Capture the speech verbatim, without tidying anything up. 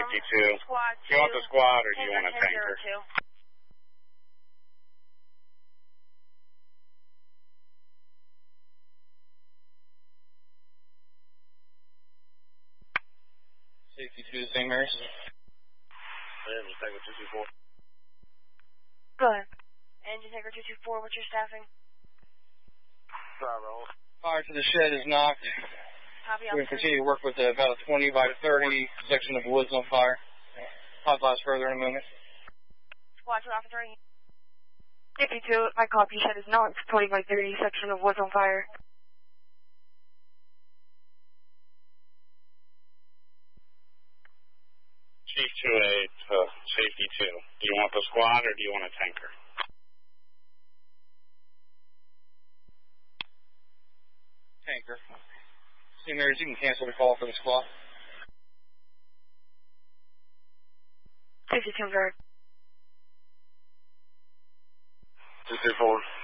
Safety two. Squad Do you want the squad or do you want a tanker? Safety two, Saint Mary's. Engine tanker two two four. Go ahead. Engine tanker two two four, what's your staffing? Driver hold. Fire to the shed is knocked. Copy, We're going to officer. continue to work with uh, about a twenty by thirty section of woods on fire. I'll blast further in a moment. Squad two, officer. Safety two, my copy shed is knocked. twenty by thirty section of woods on fire. Chief two eight, uh, safety two. Do you want the squad or do you want a tanker? Tanker. Saint Mary's, you can cancel the call for the squad. Safety two, guard. two two four.